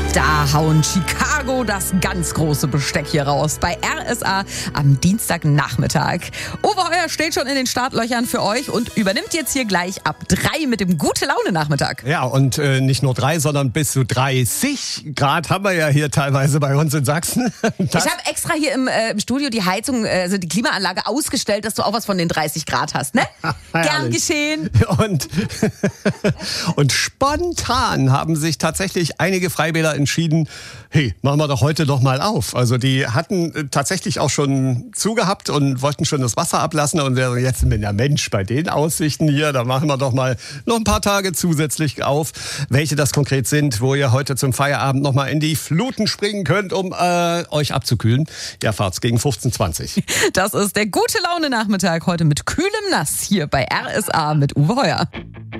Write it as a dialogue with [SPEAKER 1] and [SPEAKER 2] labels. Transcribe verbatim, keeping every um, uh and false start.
[SPEAKER 1] Da hauen Chicago das ganz große Besteck hier raus bei R S A am Dienstagnachmittag. Uwe Heuer steht schon in den Startlöchern für euch und übernimmt jetzt hier gleich ab drei mit dem Gute-Laune-Nachmittag.
[SPEAKER 2] Ja, und äh, nicht nur drei, sondern bis zu dreißig Grad haben wir ja hier teilweise bei uns in Sachsen. Das
[SPEAKER 1] ich habe extra hier im, äh, im Studio die Heizung, äh, also die Klimaanlage ausgestellt, dass du auch was von den dreißig Grad hast, ne? Gern geschehen.
[SPEAKER 2] Und, und spontan haben sich tatsächlich einige Freibäder entschieden, hey, machen wir doch heute doch mal auf. Also die hatten tatsächlich auch schon zugehabt und wollten schon das Wasser ablassen und jetzt bin der Mensch bei den Aussichten hier, da machen wir doch mal noch ein paar Tage zusätzlich auf, welche das konkret sind, wo ihr heute zum Feierabend noch mal in die Fluten springen könnt, um äh, euch abzukühlen. Ja, fahrt's gegen fünfzehn zwanzig.
[SPEAKER 1] Das ist der Gute-Laune-Nachmittag heute mit kühlem Nass hier bei R S A mit Uwe Heuer.